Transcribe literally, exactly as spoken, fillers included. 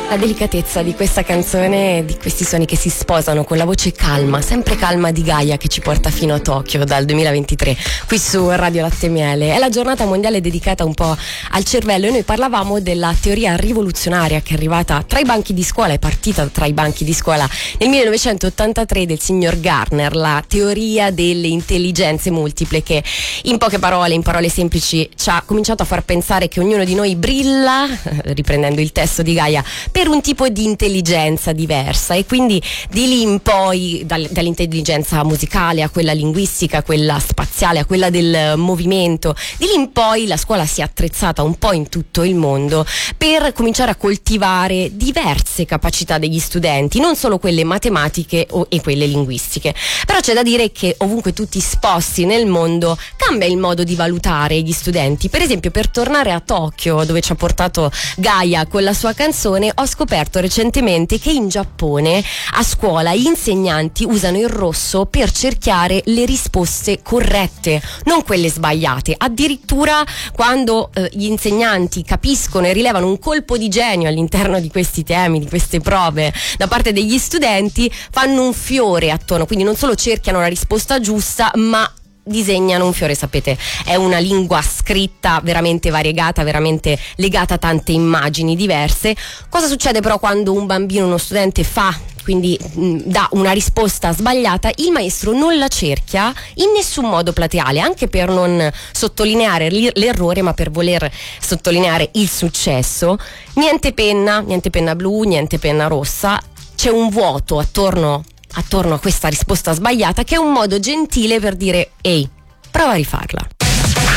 La delicatezza di questa canzone, di questi suoni che si sposano con la voce calma, sempre calma di Gaia, che ci porta fino a Tokyo dal duemilaventitré qui su Radio Latte e Miele. È la giornata mondiale dedicata un po' al cervello e noi parlavamo della teoria rivoluzionaria che è arrivata tra i banchi di scuola, è partita tra i banchi di scuola nel millenovecentottantatré del signor Gardner, la teoria delle intelligenze multiple, che in poche parole, in parole semplici, ci ha cominciato a far pensare che ognuno di noi brilla, riprendendo il testo di Gaia, per un tipo di intelligenza diversa, e quindi di lì in poi, dal, dall'intelligenza musicale a quella linguistica, a quella spaziale, a quella del movimento, di lì in poi la scuola si è attrezzata un po' in tutto il mondo per cominciare a coltivare diverse capacità degli studenti, non solo quelle matematiche o, e quelle linguistiche. Però c'è da dire che ovunque tu ti sposti nel mondo cambia il modo di valutare gli studenti. Per esempio, per tornare a Tokyo, dove ci ha portato Gaia con la sua canzone, ho scoperto recentemente che in Giappone a scuola gli insegnanti usano il rosso per cerchiare le risposte corrette, non quelle sbagliate. Addirittura quando eh, gli insegnanti capiscono e rilevano un colpo di genio all'interno di questi temi, di queste prove da parte degli studenti, fanno un fiore attorno, quindi non solo cercano la risposta giusta, ma disegnano un fiore. Sapete, è una lingua scritta veramente variegata, veramente legata a tante immagini diverse. Cosa succede però quando un bambino, uno studente fa, quindi mh, dà una risposta sbagliata? Il maestro non la cerchia in nessun modo plateale, anche per non sottolineare l'errore, ma per voler sottolineare il successo. Niente penna, niente penna blu, niente penna rossa, c'è un vuoto attorno attorno a questa risposta sbagliata, che è un modo gentile per dire: ehi, prova a rifarla.